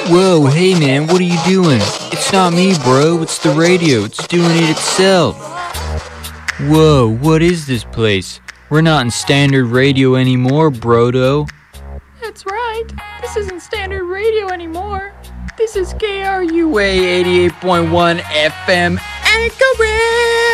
Whoa, hey man, what are you doing? It's not me, bro, it's the radio, it's doing it itself. Whoa, what is this place? We're not in standard radio anymore, brodo. That's right, this isn't standard radio anymore. This is KRUA 88.1 FM Anchorage.